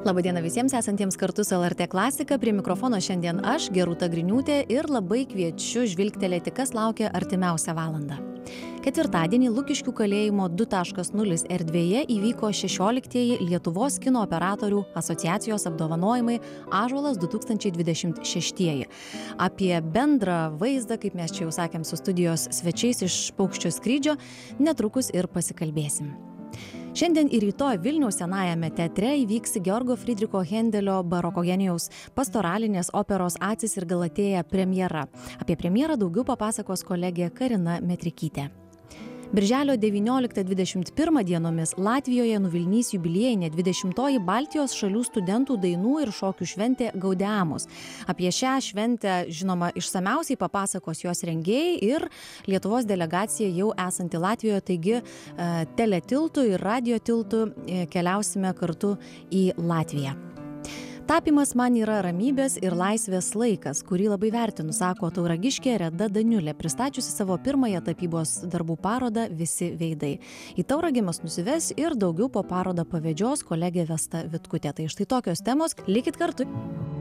Labadiena visiems esantiems kartu su LRT klasika. Prie mikrofono šiandien aš, Gerūta Griniūtė, ir labai kviečiu žvilgtelėti, kas laukia artimiausią valandą. Ketvirtadienį Lukiškių kalėjimo 2.0 erdvėje įvyko 16-ieji Lietuvos kino operatorių asociacijos apdovanojimai Ąžuolas 2026. Apie bendrą vaizdą, kaip mes čia jau sakėm su studijos svečiais iš Paukščio skrydžio, netrukus ir pasikalbėsim. Šiandien ir rytoj Vilniaus Senajame teatre įvyks Georgo Frydricho Hendelio baroko genijaus pastoralinės operos Acis ir Galatėja premjera. Apie premjerą daugiau papasakos kolegė Karina Metrikytė. Birželio 19-21 dienomis Latvijoje nuvilnys jubiliejinė 20-oji Baltijos šalių studentų dainų ir šokių šventė Gaudeamus. Apie šią šventę, žinoma, išsamiausiai papasakos jos rengėjai ir Lietuvos delegacija jau esanti Latvijoje, taigi teletiltu ir radiotiltu keliausime kartu į Latviją. Tapymas man yra ramybės ir laisvės laikas, kurį labai vertinu, sako tauragiškė Reda Daniulė, pristačiusi savo pirmąją tapybos darbų parodą Visi veidai. Į Tauragę mus nusives ir daugiau po parodą pavedžios kolegė Vesta Vitkutė. Tai štai tokios temos, likit kartu.